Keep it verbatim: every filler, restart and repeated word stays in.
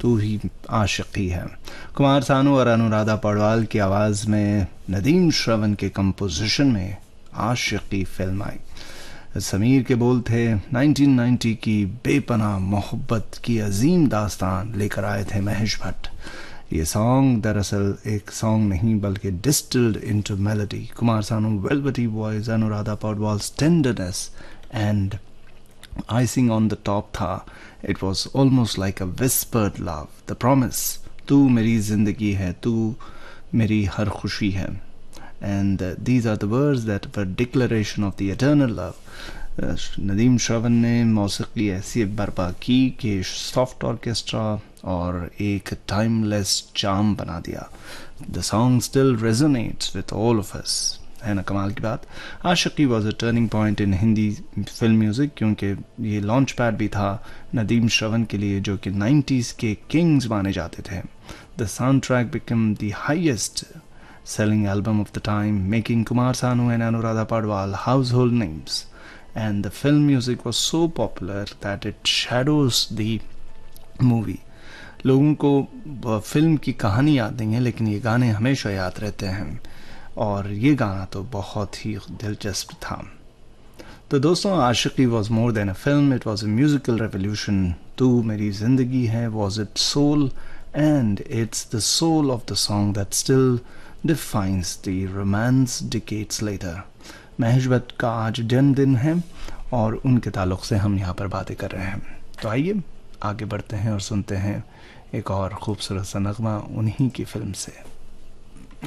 तू ही आशिकी है। कुमार सानू और अनुराधा पौडवाल की आवाज़ में नदीम श्रवण के कंपोजिशन में आशिकी फिल्म आई। समीर के बोल थे नाइनटीन नाइंटी की बेपनाह मोहब्बत की अजीम दास्तान लेकर आए थे महेश भट्ट। ये सॉन्ग दरअसल एक सॉन्ग नहीं बल्कि distilled into melody. Kumar Sanu velvety voice, Anuradha पौडवाल्स tenderness and icing on the top था। It was almost like a whispered love, the promise, तू मेरी जिंदगी है, तू मेरी हर खुशी है। And uh, these are the words that were declaration of the eternal love. uh, Nadeem Shravan ने मौसीकी ऐसी बर्पा की कि सॉफ्ट ऑर्केस्ट्रा और एक टाइमलेस चार्म बना दिया। The song still resonates with all of us, है ना कमाल की बात। आशिकी was a turning point in Hindi film music, क्योंकि ये लॉन्च पैड भी था नदीम श्रवण के लिए, जो कि नाइन्टीज़ के किंग्स माने जाते थे। The sound track become the highest selling album of the time, making Kumar Sanu and Anuradha Padwal household names. And the film music was so popular that it shadows the movie. लोगों को film की कहानी याद नहीं है, लेकिन ये गाने हमेशा याद रहते हैं, और ये गाना तो बहुत ही दिलचस्प था। तो दोस्तों, आशिकी was more than a film, it was a musical revolution. तू मेरी जिंदगी है was its soul, and it's the soul of the song that still defines the romance decades later. Mahesh Bhatt का आज जन्मदिन है और उनके ताल्लुक़ से हम यहाँ पर बातें कर रहे हैं। तो आइए आगे बढ़ते हैं और सुनते हैं एक और खूबसूरत सा नगमा उन्हीं की फिल्म से।